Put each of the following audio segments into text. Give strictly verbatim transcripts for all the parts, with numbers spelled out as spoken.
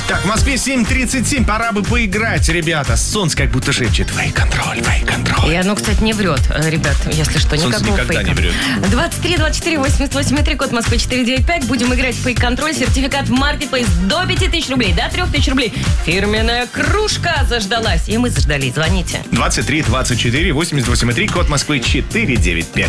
Так, в Москве семь тридцать семь, пора бы поиграть, ребята. Солнце как будто шепчет: твой контроль, твой контроль. И оно, кстати, не врет, ребят, если что, Солнце никакого никогда фейка. не врет. двадцать три двадцать четыре восемьдесят восемь три, код Москвы четыре девять пять. Будем играть в фейк-контроль. Сертификат в Marketplace до пяти тысяч рублей, до трех тысяч рублей. Фирменная кружка заждалась. И мы заждались. Звоните. двадцать три двадцать четыре восемьдесят восемь три, код Москвы четыре девять пять.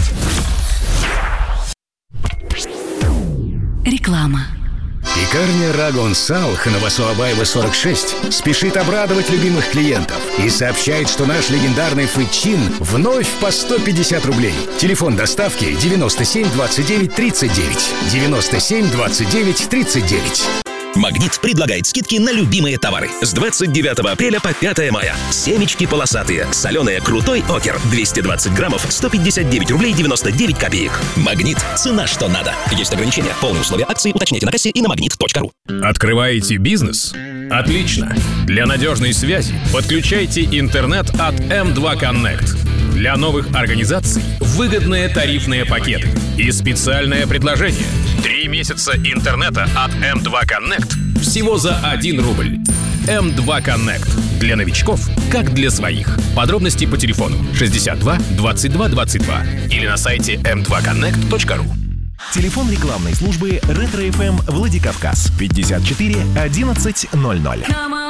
Реклама. Пекарня Рагон Сал, Новосообаева, сорок шесть, спешит обрадовать любимых клиентов и сообщает, что наш легендарный фэйчин вновь по сто пятьдесят рублей. Телефон доставки девяносто семь двадцать девять тридцать девять. девяносто семь двадцать девять тридцать девять. «Магнит» предлагает скидки на любимые товары. С двадцать девятого апреля по пятое мая. Семечки полосатые, соленые крутой окер, двести двадцать граммов, сто пятьдесят девять рублей девяносто девять копеек. «Магнит» – цена что надо. Есть ограничения. Полные условия акции уточняйте на кассе и на магнит точка ру. Открываете бизнес? Отлично! Для надежной связи подключайте интернет от эм два Connect. Для новых организаций выгодные тарифные пакеты и специальное предложение. Три месяца интернета от эм два Connect всего за один рубль. эм два Connect. Для новичков, как для своих. Подробности по телефону шестьдесят два двадцать два двадцать два или на сайте эм два коннект точка ру. Телефон рекламной службы «Ретро-эф эм» Владикавказ пятьдесят четыре одиннадцать ноль ноль.